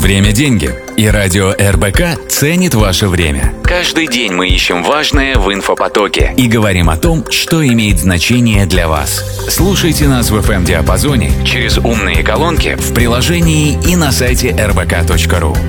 Время – деньги. И радио РБК ценит ваше время. Каждый день мы ищем важное в инфопотоке и говорим о том, что имеет значение для вас. Слушайте нас в FM-диапазоне через умные колонки в приложении и на сайте rbk.ru.